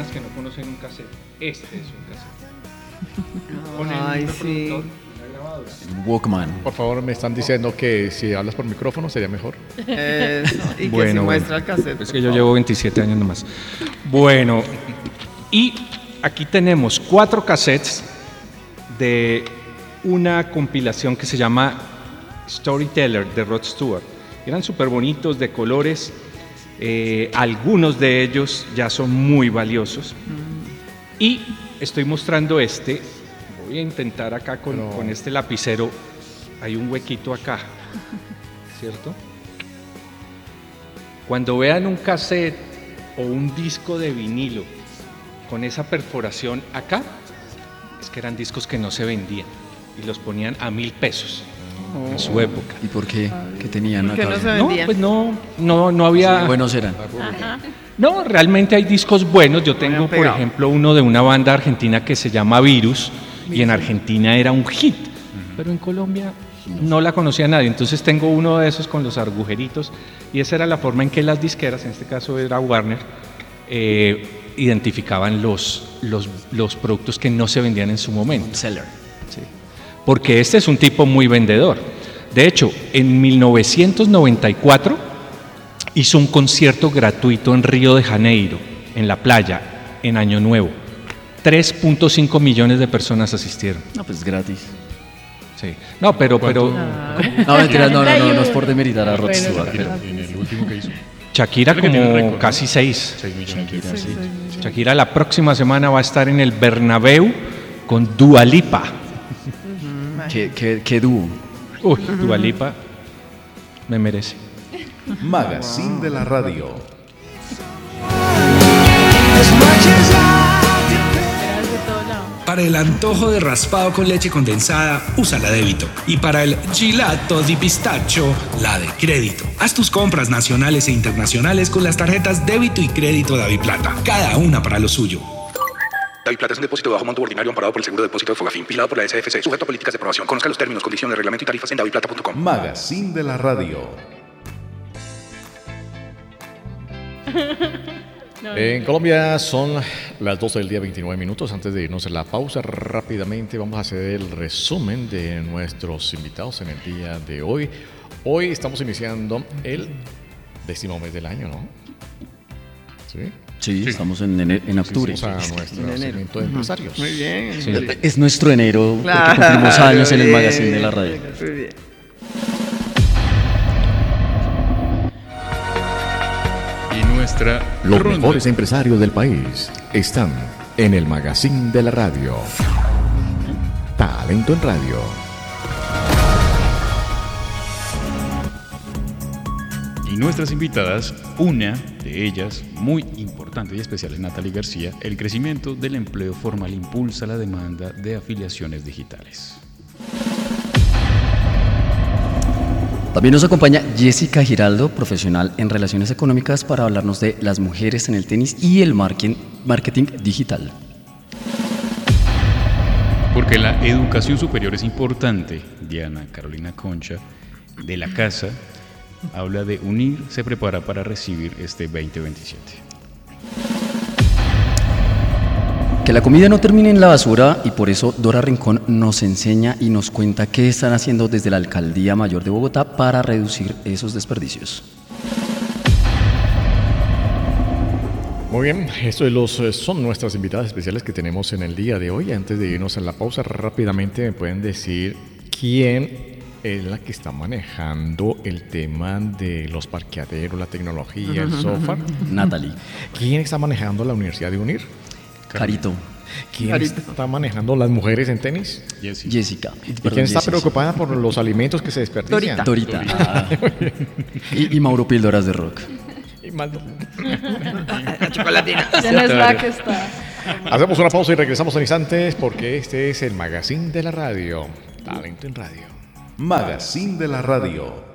personas que no conocen un cassette. Este es un cassette. Ponen Ay, un sí. reproductor, una grabadora. Walkman. Por favor, me están diciendo que si hablas por micrófono sería mejor. Eso. Y que Bueno, si bueno. muestra el cassette. Es que yo llevo 27 años nomás. Bueno, y aquí tenemos 4 cassettes de una compilación que se llama Storyteller de Rod Stewart. Eran súper bonitos, de colores. Algunos de ellos ya son muy valiosos. Y estoy mostrando este. Voy a intentar acá con este lapicero. Hay un huequito acá, ¿cierto? Cuando vean un cassette o un disco de vinilo con esa perforación acá, es que eran discos que no se vendían y los ponían a 1,000 pesos en su época. ¿Y por qué? ¿Qué tenían ¿Por qué acá? no se No, vendían? pues no había. Buenos eran. No, realmente hay discos buenos. Yo tengo, Habían por pegado. ejemplo, uno de una banda argentina que se llama Virus y en Argentina era un hit, pero en Colombia no la conocía nadie. Entonces tengo uno de esos con los agujeritos y esa era la forma en que las disqueras, en este caso era Warner, identificaban los productos que no se vendían en su momento. Seller. Sí. Porque este es un tipo muy vendedor. De hecho, en 1994 hizo un concierto gratuito en Río de Janeiro, en la playa, en Año Nuevo. 3.5 millones de personas asistieron. No, pues gratis. Sí. No, pero No, mentira, no es por demeritar a Rod Bueno, Stewart. Shakira. pero- En el último que hizo. Shakira Creo que tiene un como récord, ¿no? casi 6. 6 millones de Shakira, sí. Shakira la próxima semana va a estar en el Bernabéu con Dua Lipa. ¿Qué dúo? Uy, Dua Lipa me merece. Magazine de la Radio. Eras de todo lado. Para el antojo de raspado con leche condensada, usa la débito. Y para el gelato di pistacho, la de crédito. Haz tus compras nacionales e internacionales con las tarjetas débito y crédito Daviplata. Cada una para lo suyo. Daviplata es un depósito de bajo monto ordinario amparado por el seguro de depósito de Fogafín, vigilado por la SFC, sujeto a políticas de aprobación. Conozca los términos, condiciones, reglamento y tarifas en daviplata.com. Magazine de la Radio. En Colombia son las 12 del día, 29 minutos. Antes de irnos a la pausa, rápidamente vamos a hacer el resumen de nuestros invitados en el día de hoy. Hoy estamos iniciando el 10º mes del año, ¿no? ¿Sí? Sí, estamos en octubre. Vamos a nuestro segmento de empresarios. Muy bien. Es nuestro enero, Claro, porque cumplimos años en el bien, magazine de la radio. muy bien. Y nuestra Los ronda. mejores empresarios del país están en el Magazine de la Radio. Talento en Radio. Y nuestras invitadas, una de ellas muy importante y especial es Natalie García. El crecimiento del empleo formal impulsa la demanda de afiliaciones digitales. También nos acompaña Jessica Giraldo, profesional en relaciones económicas, para hablarnos de las mujeres en el tenis y el marketing digital. Porque la educación superior es importante. Diana Carolina Concha, de la casa, habla de UNIR, se prepara para recibir este 2027. Que la comida no termine en la basura, y por eso Dora Rincón nos enseña y nos cuenta qué están haciendo desde la Alcaldía Mayor de Bogotá para reducir esos desperdicios. Muy bien, estos son nuestras invitadas especiales que tenemos en el día de hoy. Antes de irnos a la pausa, rápidamente me pueden decir quién es la que está manejando el tema de los parqueaderos, la tecnología, el software. Natalie. ¿Quién está manejando la Universidad de UNIR? Carito. ¿Quién está manejando las mujeres en tenis? Jessy. Jessica. ¿Y quién está preocupada por los alimentos que se desperdician? Dorita. Ah. Y Mauro Píldoras de Rock. Y Maldo. La chocolatina. Ya no es la que está. Hacemos una pausa y regresamos en instantes porque este es el Magazine de la Radio. Talento en Radio. Magazine de la Radio.